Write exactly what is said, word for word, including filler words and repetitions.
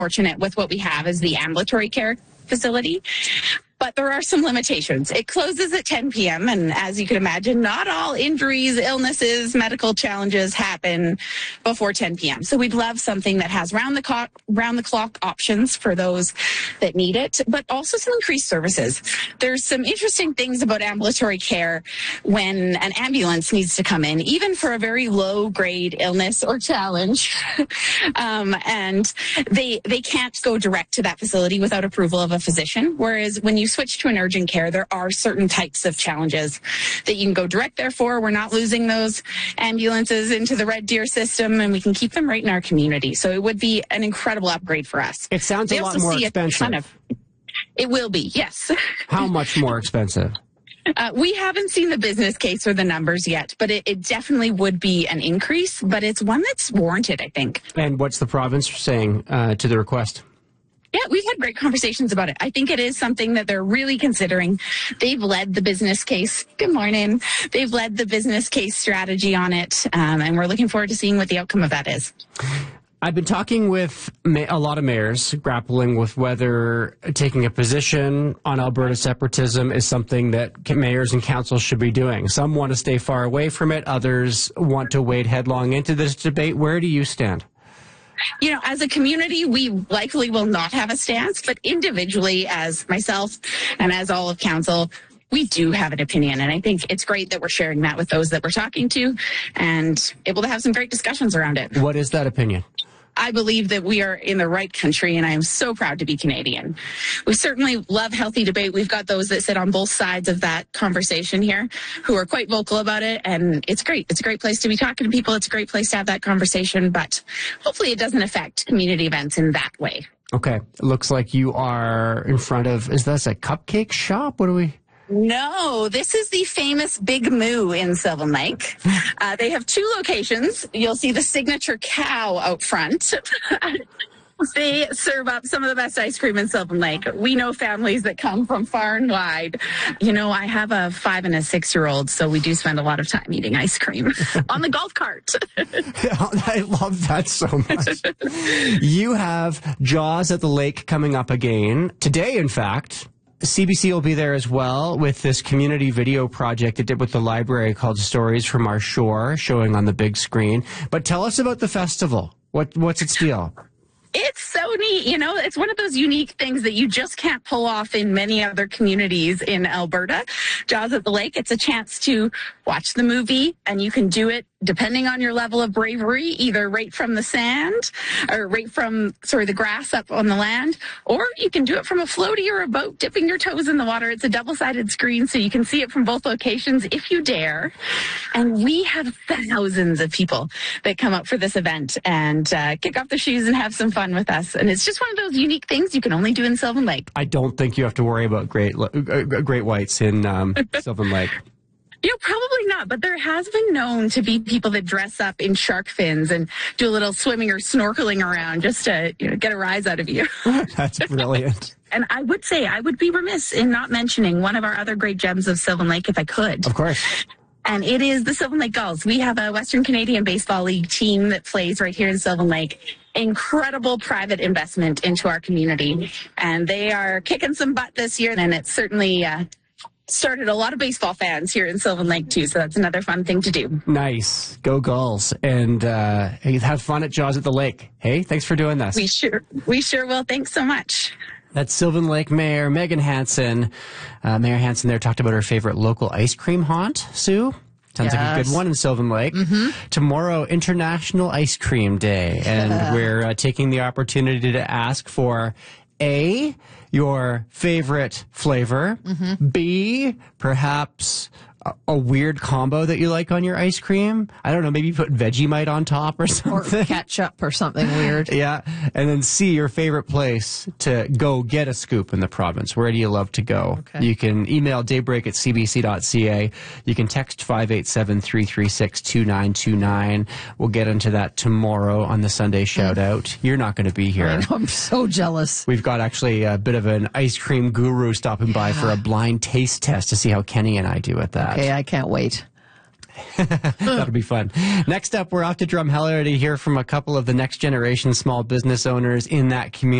fortunate with what we have as the ambulatory care facility. But there are some limitations. It closes at ten p.m. and as you can imagine, not all injuries, illnesses, medical challenges happen before ten p.m. So we'd love something that has round the clock, round the clock options for those that need it, but also some increased services. There's some interesting things about ambulatory care when an ambulance needs to come in, even for a very low grade illness or challenge. um, and they, they can't go direct to that facility without approval of a physician. Whereas when you switch to an urgent care, there are certain types of challenges that you can go direct there for. We're not losing those ambulances into the Red Deer system, and we can keep them right in our community. So it would be an incredible upgrade for us. It sounds they a lot more expensive. Of, it will be, yes. How much more expensive? Uh, we haven't seen the business case or the numbers yet, but it, it definitely would be an increase, but it's one that's warranted, I think. And what's the province saying uh, to the request? Yeah, we've had great conversations about it. I think it is something that they're really considering. They've led the business case. Good morning. They've led the business case strategy on it, um, and we're looking forward to seeing what the outcome of that is. I've been talking with a lot of mayors grappling with whether taking a position on Alberta separatism is something that mayors and councils should be doing. Some want to stay far away from it. Others want to wade headlong into this debate. Where do you stand? You know, as a community, we likely will not have a stance, but individually, as myself and as all of council, we do have an opinion. And I think it's great that we're sharing that with those that we're talking to and able to have some great discussions around it. What is that opinion? I believe that we are in the right country, and I am so proud to be Canadian. We certainly love healthy debate. We've got those that sit on both sides of that conversation here who are quite vocal about it, and it's great. It's a great place to be talking to people. It's a great place to have that conversation, but hopefully it doesn't affect community events in that way. Okay. It looks like you are in front of, is this a cupcake shop? What do we... No, this is the famous Big Moo in Sylvan Lake. Uh, they have two locations. You'll see the signature cow out front. They serve up some of the best ice cream in Sylvan Lake. We know families that come from far and wide. You know, I have a five and a six-year-old, so we do spend a lot of time eating ice cream on the golf cart. I love that so much. You have Jaws at the Lake coming up again. Today, in fact, C B C will be there as well with this community video project it did with the library called Stories from Our Shore, showing on the big screen. But tell us about the festival. What What's its deal? It's so neat. You know, it's one of those unique things that you just can't pull off in many other communities in Alberta. Jaws at the Lake, it's a chance to watch the movie, and you can do it depending on your level of bravery, either right from the sand or right from, sorry, the grass up on the land, or you can do it from a floaty or a boat, dipping your toes in the water. It's a double-sided screen, so you can see it from both locations if you dare. And we have thousands of people that come up for this event and uh, kick off their shoes and have some fun with us. And it's just one of those unique things you can only do in Sylvan Lake. I don't think you have to worry about great uh, great whites in um, Sylvan Lake. You know, probably not, but there has been known to be people that dress up in shark fins and do a little swimming or snorkeling around just to, you know, get a rise out of you. That's brilliant. And I would say I would be remiss in not mentioning one of our other great gems of Sylvan Lake if I could. Of course. And it is the Sylvan Lake Gulls. We have a Western Canadian Baseball League team that plays right here in Sylvan Lake. Incredible private investment into our community. And they are kicking some butt this year, and it's certainly uh, started a lot of baseball fans here in Sylvan Lake, too. So that's another fun thing to do. Nice. Go Gulls. And uh, have fun at Jaws at the Lake. Hey, thanks for doing this. We sure, we sure will. Thanks so much. That's Sylvan Lake Mayor Megan Hansen. Uh, Mayor Hansen there talked about her favorite local ice cream haunt, Sue. Sounds yes. like a good one in Sylvan Lake. Mm-hmm. Tomorrow, International Ice Cream Day. And uh. we're uh, taking the opportunity to ask for A, your favorite flavor, mm-hmm. B, perhaps a, a weird combo that you like on your ice cream. I don't know, maybe put Vegemite on top or something. Or ketchup or something weird. Yeah. And then C, your favorite place to go get a scoop in the province. Where do you love to go? Okay. You can email daybreak at c b c dot c a. You can text five eight seven, three three six, two nine two nine. We'll get into that tomorrow on the Sunday shout out. You're not going to be here. I know, I'm so jealous. We've got actually a bit of an ice cream guru stopping by yeah. for a blind taste test to see how Kenny and I do at that. Okay, I can't wait. That'll be fun. Next up, we're off to Drumheller to hear from a couple of the next generation small business owners in that community.